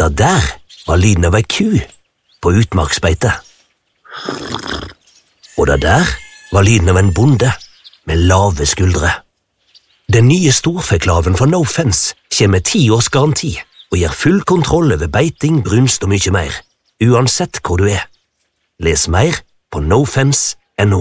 Det der var lyden av ei ku på utmarksbeite. Og det der var lyden av en bonde med lave skuldre. Den nye storfeklaven fra No Fence kommer med 10 års garanti og gir full kontroll over beiting, brunst og mye mer, uansett hvor du er. Les mer på nofence.no.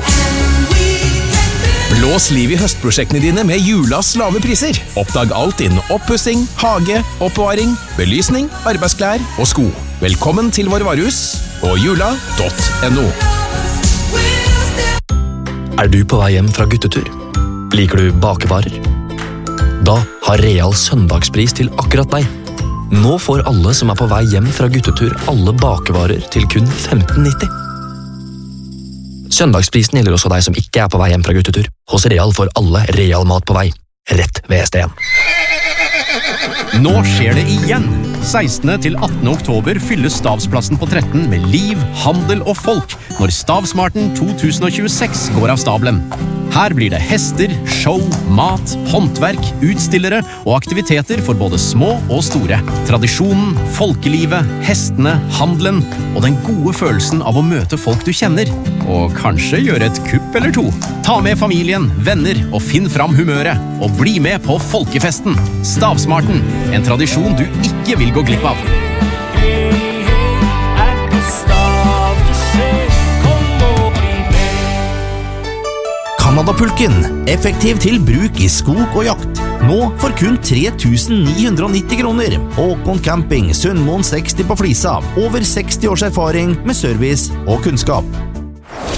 Blås liv i høstprosjektene dine med Julas lave priser. Oppdag alt innen oppussing, hage, oppbevaring, belysning, arbeidsklær og sko. Velkommen til vår varehus på jula.no. Er du på vei hjem fra guttetur? Liker du bakevarer? Da har Real søndagspris til akkurat deg. Nå får alle som er på vei hjem fra guttetur alle bakevarer til kun 15,90. Søndagsprisen gjelder også deg som ikke er på vei hjem fra guttetur. Hos Real får alle Real mat på vei, rett ved SDN. Nå skjer det igjen! 16. til 18. oktober fylles Stavsplassen på 13 med liv, handel og folk når Stavsmarten 2026 går av stabelen. Her blir det hester, show, mat, håndverk, utstillere og aktiviteter for både små og store. Tradisjonen, folkelivet, hestene, handelen og den gode følelsen av å møte folk du kjenner. Og kanskje gjøre et kupp eller to. Ta med familien, venner og finn fram humøret. Og bli med på folkefesten. Stavsmarten, en tradisjon du ikke vil gå glipp av. Canadapulken, effektiv til bruk i skog og jakt. Nå for kun 3.990 kroner. Håkon Camping, Sundmoen 60 på Flisa. Over 60 års erfaring med service og kunnskap.